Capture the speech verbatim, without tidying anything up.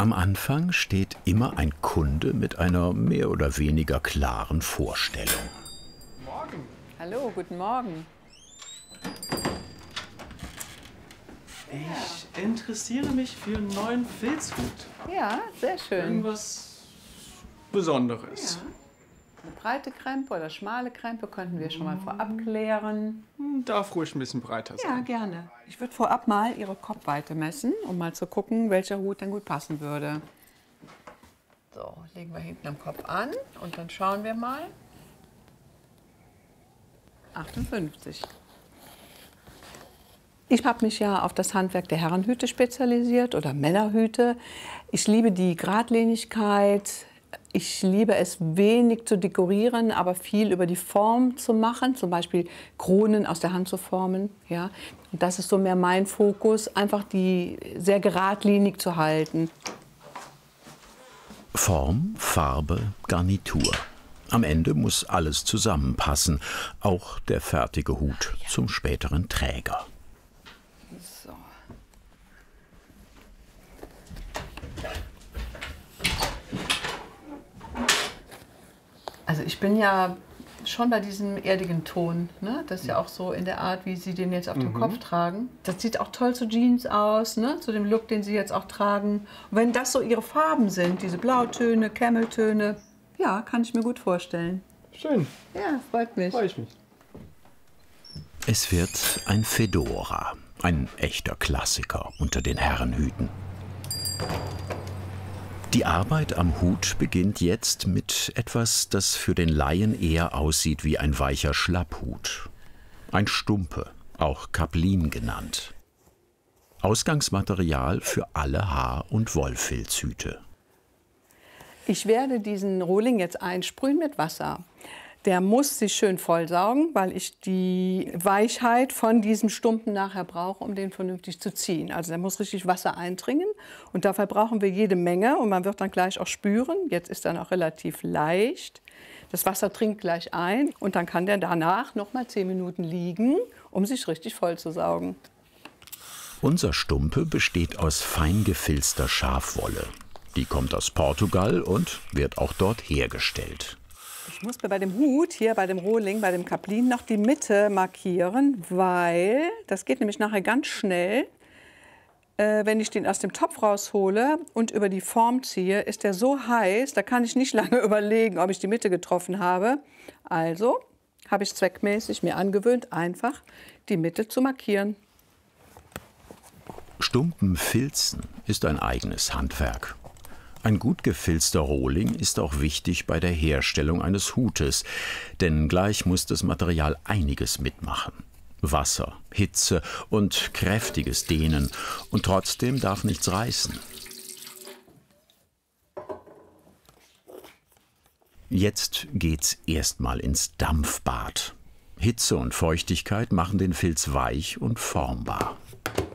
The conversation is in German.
Am Anfang steht immer ein Kunde mit einer mehr oder weniger klaren Vorstellung. Morgen. Hallo, guten Morgen. Ich interessiere mich für einen neuen Filzhut. Ja, sehr schön. Irgendwas Besonderes. Ja. Eine breite Krempe oder schmale Krempe könnten wir schon mal vorab klären. Darf ruhig ein bisschen breiter Ja, sein. gerne. Ich würde vorab mal Ihre Kopfweite messen, um mal zu gucken, welcher Hut dann gut passen würde. So, legen wir hinten am Kopf an und dann schauen wir mal. achtundfünfzig. Ich habe mich ja auf das Handwerk der Herrenhüte spezialisiert oder Männerhüte. Ich liebe die Geradlinigkeit. Ich liebe es, wenig zu dekorieren, aber viel über die Form zu machen, zum Beispiel Kronen aus der Hand zu formen. Ja. Und das ist so mehr mein Fokus, einfach die sehr geradlinig zu halten. Form, Farbe, Garnitur. Am Ende muss alles zusammenpassen, auch der fertige Hut zum späteren Träger. So. Also ich bin ja schon bei diesem erdigen Ton. Ne? Das ist ja auch so in der Art, wie Sie den jetzt auf dem Mhm. Kopf tragen. Das sieht auch toll zu Jeans aus, ne? Zu dem Look, den Sie jetzt auch tragen. Und wenn das so Ihre Farben sind, diese Blautöne, Cameltöne, ja, kann ich mir gut vorstellen. Schön, Ja, freut mich. freue ich mich. Es wird ein Fedora, ein echter Klassiker unter den Herrenhüten. Die Arbeit am Hut beginnt jetzt mit etwas, das für den Laien eher aussieht wie ein weicher Schlapphut. Ein Stumpe, auch Kaplin genannt. Ausgangsmaterial für alle Haar- und Wollfilzhüte. Ich werde diesen Rohling jetzt einsprühen mit Wasser. Der muss sich schön vollsaugen, weil ich die Weichheit von diesem Stumpen nachher brauche, um den vernünftig zu ziehen. Also der muss richtig Wasser eindringen und dafür brauchen wir jede Menge und man wird dann gleich auch spüren. Jetzt ist er noch relativ leicht. Das Wasser dringt gleich ein und dann kann der danach noch mal zehn Minuten liegen, um sich richtig voll zu saugen. Unser Stumpe besteht aus fein gefilzter Schafwolle. Die kommt aus Portugal und wird auch dort hergestellt. Ich muss mir bei dem Hut, hier bei dem Rohling, bei dem Kaplin, noch die Mitte markieren, weil das geht nämlich nachher ganz schnell. Äh, wenn ich den aus dem Topf raushole und über die Form ziehe, ist der so heiß, da kann ich nicht lange überlegen, ob ich die Mitte getroffen habe. Also habe ich zweckmäßig mir angewöhnt, einfach die Mitte zu markieren. Stumpen filzen ist ein eigenes Handwerk. Ein gut gefilzter Rohling ist auch wichtig bei der Herstellung eines Hutes, denn gleich muss das Material einiges mitmachen. Wasser, Hitze und kräftiges Dehnen, und trotzdem darf nichts reißen. Jetzt geht's erstmal ins Dampfbad. Hitze und Feuchtigkeit machen den Filz weich und formbar.